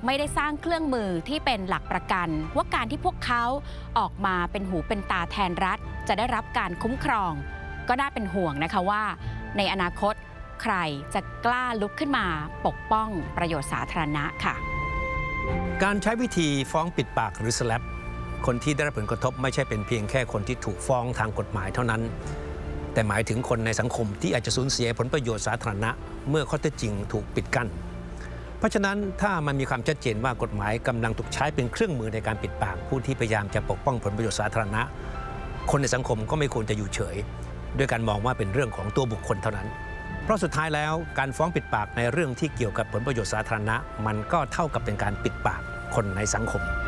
ไม่ได้สร้างเครื่องมือที่เป็นหลักประกันว่าการที่พวกเขาออกมาเป็นหูเป็นตาแทนรัฐจะได้รับการคุ้มครองก็น่าเป็นห่วงนะคะว่าในอนาคตใครจะกล้าลุกขึ้นมาปกป้องประโยชน์สาธารณะค่ะการใช้วิธีฟ้องปิดปากหรือสแลปคนที่ได้รับผลกระทบไม่ใช่เป็นเพียงแค่คนที่ถูกฟ้องทางกฎหมายเท่านั้นแต่หมายถึงคนในสังคมที่อาจจะสูญเสียผลประโยชน์สาธารณะเมื่อข้อเท็จจริงถูกปิดกั้นเพราะฉะนั้นถ้ามันมีความชัดเจนว่ากฎหมายกำลังถูกใช้เป็นเครื่องมือในการปิดปากผู้ที่พยายามจะปกป้องผลประโยชน์สาธารณะคนในสังคมก็ไม่ควรจะอยู่เฉยด้วยการมองว่าเป็นเรื่องของตัวบุคคลเท่านั้นเพราะสุดท้ายแล้วการฟ้องปิดปากในเรื่องที่เกี่ยวกับผลประโยชน์สาธารณะมันก็เท่ากับเป็นการปิดปากคนในสังคม